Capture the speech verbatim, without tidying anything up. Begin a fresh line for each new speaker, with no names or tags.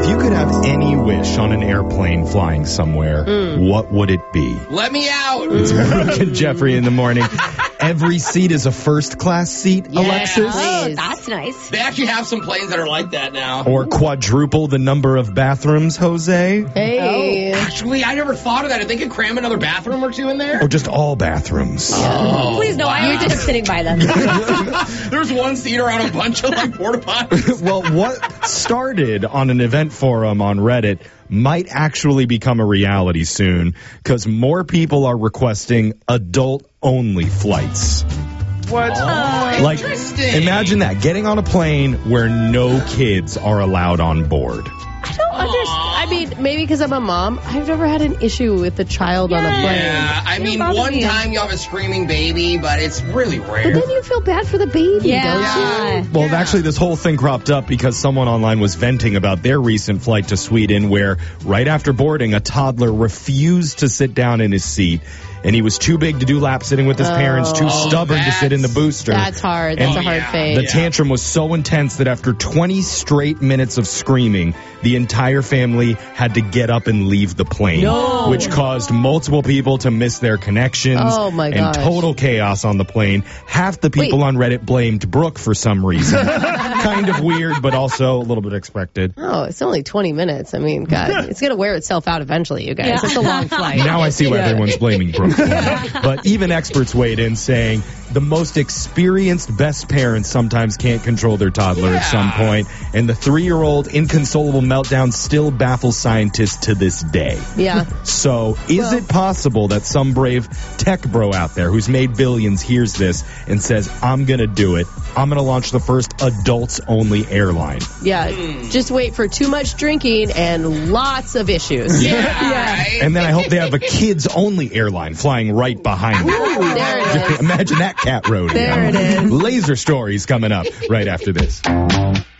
If you could have any wish on an airplane flying somewhere, mm. what would it be?
Let me out!
It's Brooke and Jeffrey in the morning. Every seat is a first class seat,
yeah,
Alexis.
Oh, that's nice.
They actually have some planes that are like that now.
Or quadruple the number of bathrooms, Jose.
Hey.
Oh, actually, I never thought of that. If they could cram another bathroom or two in there?
Or just all bathrooms.
Oh,
please no, I you're just sitting by them.
There's one seat around a bunch of like porta potties.
Well, what started on an event forum on Reddit might actually become a reality soon, because more people are requesting adult-only flights.
What? Oh,
like,
interesting.
Imagine that, getting on a plane where no kids are allowed on board.
I don't understand. I mean, maybe because I'm a mom, I've never had an issue with a child
yeah.
on a plane.
Yeah, I mean, one me. time you have a screaming baby, but it's really rare.
But then you feel bad for the baby,
yeah.
don't
yeah.
you?
Well,
yeah.
actually, this whole thing cropped up because someone online was venting about their recent flight to Sweden where, right after boarding, a toddler refused to sit down in his seat. And he was too big to do lap sitting with his
oh.
parents, too
oh,
stubborn to sit in the booster.
That's hard. That's
and
a hard
yeah.
phase.
The
yeah.
tantrum was so intense that after twenty straight minutes of screaming, the entire family had to get up and leave the plane,
no.
which caused multiple people to miss their connections
oh my
and
gosh.
total chaos on the plane. Half the people
Wait.
on Reddit blamed Brooke for some reason. Kind of weird, but also a little bit expected.
Oh, it's only twenty minutes. I mean, God, it's going to wear itself out eventually, you guys.
Yeah.
It's a long flight.
Now I see why
Yeah.
everyone's blaming Brooke for it. But even experts weighed in saying the most experienced best parents sometimes can't control their toddler
yeah.
at some point, and the three-year-old inconsolable meltdown still baffles scientists to this day.
Yeah.
So is
Well,
it possible that some brave tech bro out there who's made billions hears this and says, I'm going to do it. I'm going to launch the first adults-only airline.
Yeah.
Mm.
Just wait for too much drinking and lots of issues.
Yeah. yeah.
And then I hope they have a kids-only airline flying right behind them.
There it is.
Imagine that cat rodeo.
There it is.
Laser stories coming up right after this.